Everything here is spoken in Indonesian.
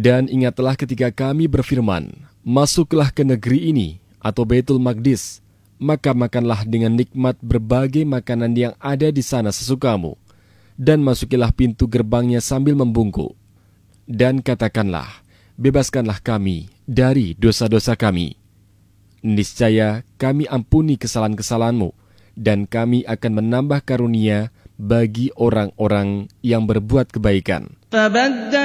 Dan ingatlah ketika kami berfirman, masuklah ke negeri ini atau Baitul Maqdis, maka makanlah dengan nikmat berbagai makanan yang ada di sana sesukamu, dan masukilah pintu gerbangnya sambil membungkuk. Dan katakanlah, bebaskanlah kami dari dosa-dosa kami. Niscaya kami ampuni kesalahan-kesalahanmu, dan kami akan menambah karunia bagi orang-orang yang berbuat kebaikan.